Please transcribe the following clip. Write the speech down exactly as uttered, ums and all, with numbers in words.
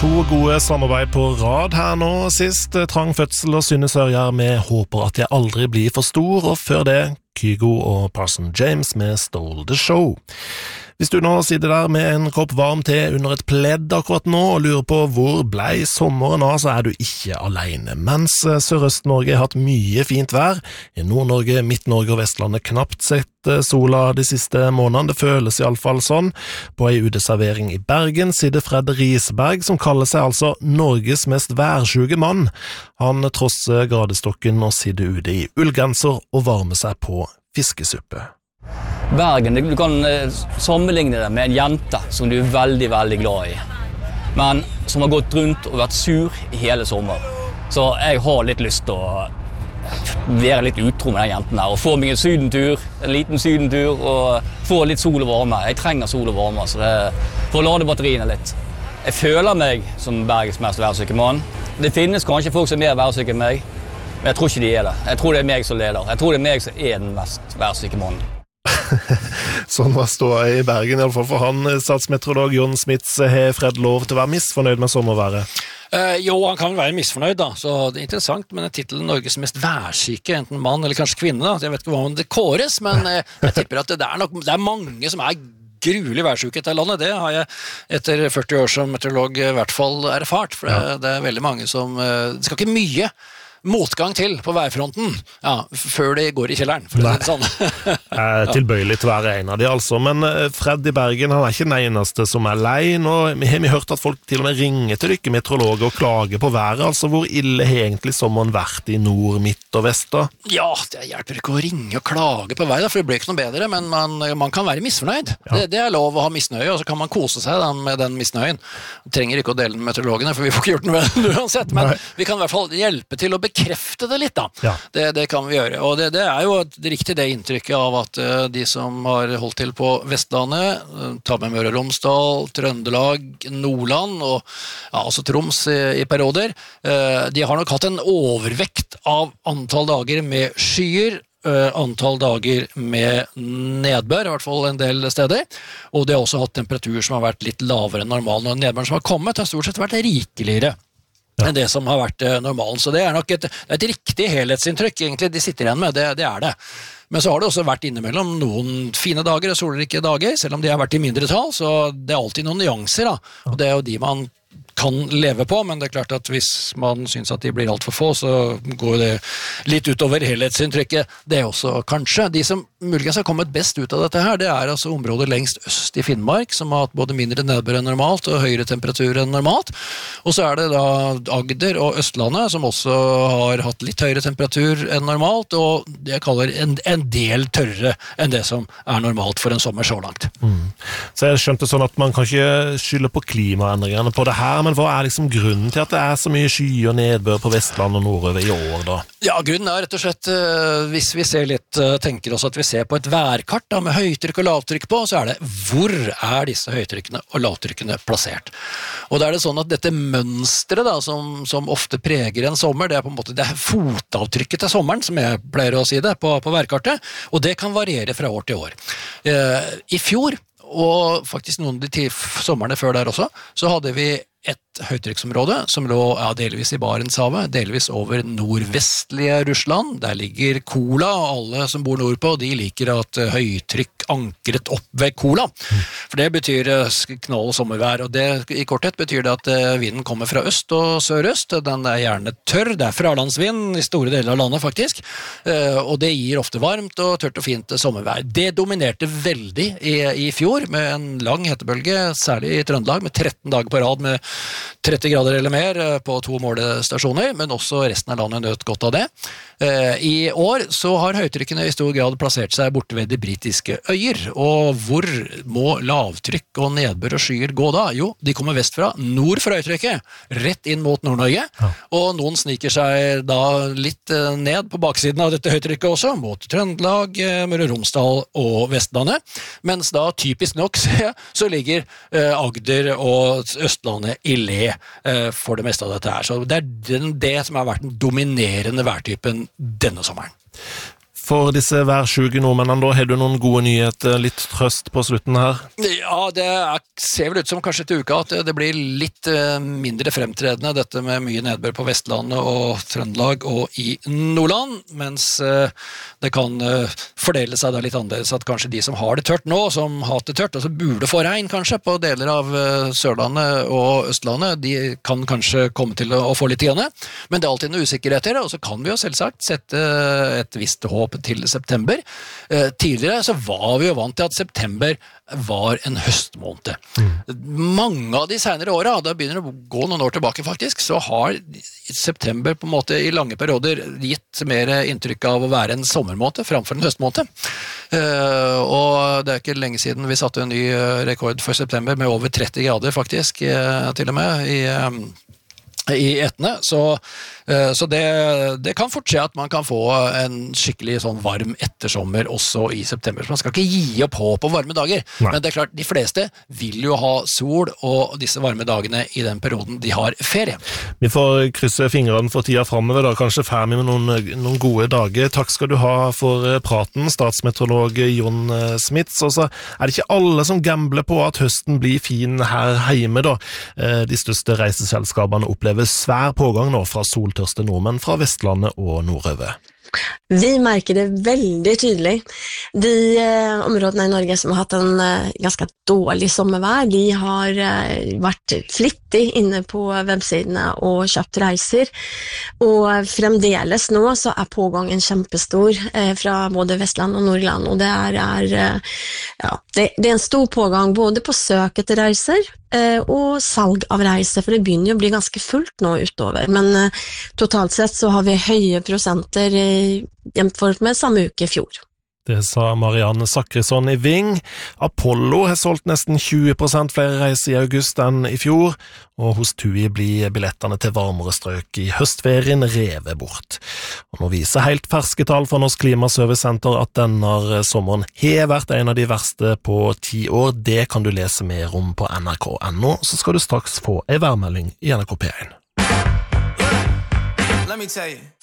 To gode samarbeid på rad her nå. Sist Trang Fødsel og Synne Sørgjær med Håper at jeg aldri blir for stor, og før det Kygo og Parson James med Stole the Show. Hvis du nå sitter der med en kopp varm te under et pledd akkurat nå og lurer på hvor blei sommeren av, så er du ikke alene. Mens Sørøst-Norge har hatt mye fint vær, i Nord-Norge, Midt-Norge og Vestlandet knapt sett sola de siste månedene. Det føles i alle fall sånn. På ei uteservering i Bergen sitter Fred Risberg, som kaller seg altså Norges mest værsjuke mann. Han trosser gradestokken og sitter ute i ullgenser og varmer seg på fiskesuppe. Bergen, du kan sammenligne det med en jente som du er veldig, veldig glad i. Men som har gått rundt og vært sur i hele sommer. Så jeg har litt lyst til å være litt utro med den jenten her. Og få meg en sydentur, en liten sydentur, og få litt sol og varme. Jeg trenger sol og varme, så det for å lade batteriene litt. Jeg føler meg som Bergens mest værsyke mann. Det finnes kanskje folk som er mer værsyke enn meg, men jeg tror ikke de er det. Jeg tror det er meg som leder. Jeg tror det er meg som er den mest værsyke mannen. Sånn var ståa i Bergen, i alle fall for han. Statsmeteorolog Jon Smits, har Fred lov til å være misfornøyd med sommerværet? Uh, jo, han kan være misfornøyd da, så det er interessant, men titelen Norges mest værsyke, enten mann eller kanskje kvinne da, jeg vet ikke hva det kåres, men uh, jeg tipper at det er, nok, det er mange som er gruelig værsyke i dette landet. Det har jeg etter førti år som meteorolog i hvert fall erfart, for det, det er veldig mange som, uh, det skal ikke mye motgang til på værfronten, ja, før det går i kjelleren, for å si det sånn. Jeg er tilbøyelig til å være en av de, altså. Men Fred i Bergen, han er ikke den eneste som er lei. Nå har vi hørt at folk til og med ringer til dere meteorologer og klager på været. Altså, hvor ille har egentlig sommeren vært i nord, midt og vest da? Ja, det hjelper ikke å ringe og klage på været, for det blir ikke noe bedre, men man, man kan være misfornøyd. Ja. Det, det er lov å ha misnøye, og så kan man kose seg da, med den misnøyen. Vi trenger ikke å dele den med meteorologene, for vi får ikke gjort noe med den uansett, men Nei. Vi kan i hvert fall hjelpe til å bekrefte det litt da. Ja. Det, det kan vi gjøre. Og det, det er jo det riktig det inntrykket av at uh, de som har holdt til på Vestlandet, uh, ta med Møre og Romsdal, Trøndelag, Nordland og ja, altså Troms i, i perioder, uh, de har nok hatt en overvekt av antall dager med skyer, Uh, antall dager med nedbør, i hvert fall en del steder, og de har også hatt temperatur som har vært litt lavere enn normalen, og nedbøren som har kommet har stort sett vært rikeligere ja. enn det som har vært uh, normalen, så det er nok et, et riktig helhetsinntrykk egentlig de sitter igjen med, det, det er det. Men så har det også vært innimellom noen fine dager og solrike dager, selv om de har vært i mindre tall, så det er alltid noen nyanser da, og det er jo de man kan leve på, men det er klart at hvis man synes at de blir alt for få, så går det litt utover helhetsinntrykket. Det er også kanskje. De som muligens har kommet best ut av dette her, det er altså områder lengst øst i Finnmark, som har hatt både mindre nedbør enn normalt og høyere temperatur enn normalt. Og så er det da Agder og Østlandet, som også har hatt litt høyere temperatur enn normalt, og det jeg kaller en, en del tørrere enn det som er normalt for en sommer så langt. Mm. Så jeg skjønte sånn at man kan ikke skylde på klimaendringene på det her, men hva er liksom grunnen til at det er så mye sky og nedbør på Vestland og nordover i år da? Ja, grunnen er rett og slett, hvis vi ser litt, tenker oss at vi ser på et værkart da, med høytrykk og lavtrykk på, så er det hvor er disse høytrykkene og lavtrykkene plassert. Og da er det sånn at dette mønstret da, som, som ofte preger en sommer, det er på en måte det er fotavtrykket til sommeren, som jeg pleier å si det, på, på værkartet, og det kan variere fra år til år. Eh, I fjor, og faktisk noen av de sommerne før der også, så hadde vi et høytrykksområde som lå ja, delvis i Barentshavet, delvis over nordvestlige Russland. Der ligger Kola, og alle som bor nordpå, de liker at høytrykk ankret opp ved Kola. For det betyr knall sommervær, og det i korthet betyr det at vinden kommer fra øst og sørøst. Den er gjerne tørr, det er fralandsvind i store deler av landet faktisk, og det gir ofte varmt og tørt og fint sommervær. Det dominerte veldig i, i fjor, med en lang hetebølge, særlig i Trøndelag, med tretten dager på rad med tretti grader eller mer på to målestasjoner, men også resten av landet nøt godt av det. I år så har høytrykkene i stor grad plassert seg borte ved de britiske øyer, og hvor må lavtrykk og nedbør og skyer gå da? Jo, de kommer vestfra, nord for høytrykket, rett inn mot Nord-Norge, ja. Og noen sniker seg da litt ned på baksiden av dette høytrykket også, mot Trøndelag, Møre og Romsdal og Vestlandet, mens da typisk nok så ligger Agder og Østlandet i le for det meste av dette her. Så det er den, det som har vært den dominerende værtypen denne sommeren. for disse værsjuke nordmennene da? Har du noen gode nyheter, litt trøst på slutten her? Ja, det er, ser vel ut som kanskje til uka at det, det blir litt uh, mindre fremtredende, dette med mye nedbør på Vestlandet og Trøndelag og i Nordland, mens uh, det kan uh, fordele seg da litt annerledes at kanskje de som har det tørt nå, som har det tørt, og så burde få regn kanskje på deler av Sørlandet og Østlandet, de kan kanskje komme til å få litt igjen. Men det er alltid noen usikkerheter, og så kan vi jo selvsagt sette et visst håp til september. Tidligere så var vi jo vant til at september var en høstmåned. Mm. Mange av de senere årene, da begynner det å gå noen år tilbake faktisk, så har september på en måte i lange perioder gitt mer inntrykk av å være en sommermåned framfor en høstmåned. Uh, og det er ikke lenge siden vi satte en ny rekord for september med over tretti grader faktisk, uh, til og med, i... Um, i etene, så, så det, det kan fort skje at man kan få en skikkelig sånn varm ettersommer også i september, så man skal ikke gi opp håp på varme dager. Nei. Men det er klart, de fleste vil jo ha sol og disse varme dagene i den perioden de har ferie. Vi får krysse fingrene for tida fremover da, kanskje ferdig med noen, noen gode dager. Takk skal du ha for praten, statsmeteorolog Jon Smits. Og så er det ikke alle som gambler på at høsten blir fin her hjemme da. De største reiseselskapene opplever svær pågang nå fra soltørste nordmenn fra Vestlandet og nordover. Vi märker det väldigt tydligt. De eh, områdena i Norge som har haft en eh, ganska dålig sommervær, de har eh, varit flittig inne på webbsidorna och köpt reiser. Och fremdeles nå så är pågången kjempestor eh, fra både Vestland og Nordland. Och det är, är, eh, ja, det, det är en stor pågang både på søket til reiser eh, og salg av reiser, for det begynner jo å bli ganske fullt nå utover. Men eh, totalt sett så har vi høye prosenter i jämfört med samme uke i fjor. Det sa Marianne Sakrisson i Ving. Apollo har solgt nesten tjue prosent flere reiser i august enn i fjor, og hos TUI blir billettene til varmere strøk i høstferien revet bort. Og nå viser helt ferske tall fra Norsk Klimaservicesenter at denne sommeren har vært en av de verste på ti år. Det kan du lese mer om på N R K punktum N O, så skal du straks få en værmelding i N R K P én. Let me tell you.